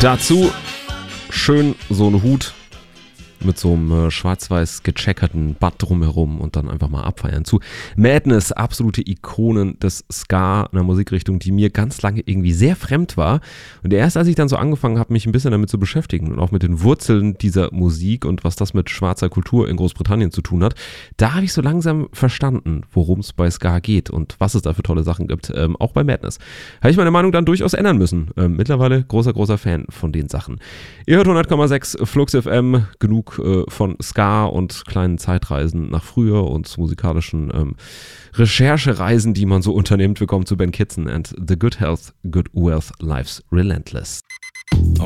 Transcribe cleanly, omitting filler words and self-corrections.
Dazu schön so ein Hut mit so einem schwarz-weiß gecheckerten Band drumherum und dann einfach mal abfeiern. Zu Madness, absolute Ikonen des Ska, einer Musikrichtung, die mir ganz lange irgendwie sehr fremd war. Und erst als ich dann so angefangen habe, mich ein bisschen damit zu beschäftigen und auch mit den Wurzeln dieser Musik und was das mit schwarzer Kultur in Großbritannien zu tun hat, da habe ich so langsam verstanden, worum es bei Ska geht und was es da für tolle Sachen gibt. Auch bei Madness. Habe ich meine Meinung dann durchaus ändern müssen. Mittlerweile großer Fan von den Sachen. Ihr hört 100,6 Flux FM, genug von Ska und kleinen Zeitreisen nach früher und musikalischen Recherchereisen, die man so unternimmt. Willkommen zu Ben Kitson and The Good Health, Good Wealth, Life's Relentless.